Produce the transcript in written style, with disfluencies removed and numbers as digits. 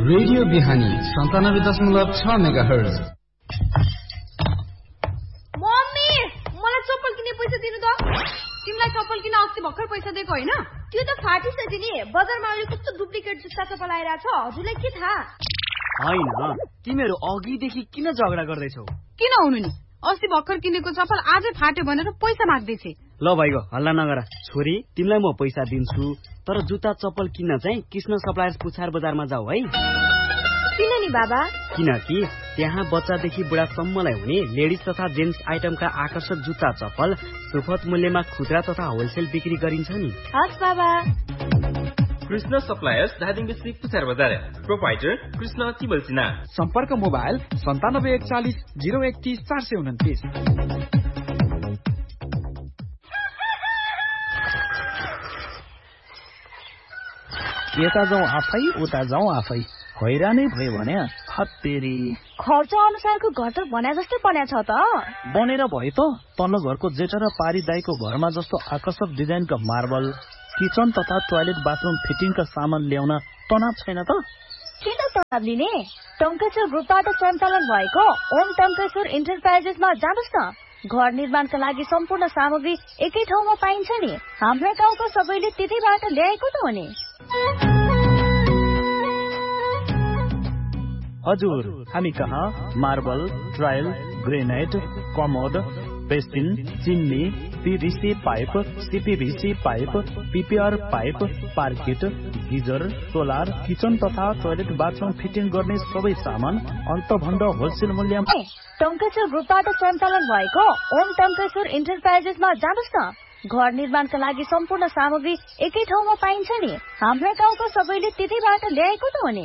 Radio बिहानी 97.6 megahertz. Mummy मलाई चप्पल किन्ने पैसा दिनु त। तिमीलाई चप्पल किन्न अस्ति भर्खर पैसा दिएको हैन? त्यो त फाटिसक्यो नि। बजारमा अहिले कस्तो डुप्लिकेट जुत्ता चप्पल आइरा छ, हजुरलाई के थाहा? हैन, तिमीहरु अघिदेखि किन झगडा गर्दैछौ? किन हुनु नि? अस्ति भर्खर किनेको चप्पल आजै फाट्यो भनेर पैसा माग्दैछे। ल भाइगो हल्ला नगर। छोरी, तिमीलाई म पैसा दिन्छु, तर जुत्ता चप्पल किन्न चाहिँ कृष्ण सप्लायर्स पुछार बजारमा जाऊ है। किन नि बाबा? किनकि त्यहाँ बच्चादेखि बुढासम्मलाई हुने लेडिज तथा जेन्ट्स आइटमका आकर्षक जुत्ता चप्पल सुपथ मूल्यमा खुद्रा तथा होलसेल बिक्री गरिन्छ नि। हस् बाबा। कृष्ण सप्लायर्स धादिङ डिस्ट्रिक्ट पुछार बजार। प्रोपाइटर कृष्ण तिबलसिना। सम्पर्क मोबाइल 9741 031 429। यता जाउँ आफै उता जाउँ आफै, हैरानै भयो भने हत्तेरी। खर्च अनुसारको घर त बना जस्तै बन्या छ त। बनेर भयो त। तल्लो घरको जेठा र पारी दाईको घरमा जस्तो आकर्षक डिजाइनका मार्बल, किचन तथा टोयलेट बाथरुम फिटिङका सामान ल्याउन तनाव छैन त। किन तनाव लिने? टङ्केश्वर ग्रुपबाट सञ्चालन भएको ओम टङ्केश्वर इन्टरप्राइजेसमा जानुस् न। घर निर्माणका लागि सम्पूर्ण सामग्री एकै ठाउँमा पाइन्छ नि। हाम्रो गाउँको सबैले त्यतैबाट ल्याएको त हो नि। हजुर, हामी कहाँ marble, tile, granite, commode, basin, chimney, PVC pipe, CPVC pipe, PPR pipe, पार्किट, geyser, solar, kitchen तथा टोयलेट बाथरुम फिटिङ गर्ने सबै सामान अन्तभन्द होलसेल मूल्यमा। टङ्केश्वर ग्रुपबाट सञ्चालन भएको ओम टङ्केश्वर इन्टरप्राइजेसमा जानुस् न। घर निर्माणका लागि सम्पूर्ण सामग्री एकै ठाउँमा पाइन्छ नि। हाम्रो गाउँको सबैले त्यतैबाट ल्याएको त हो नि।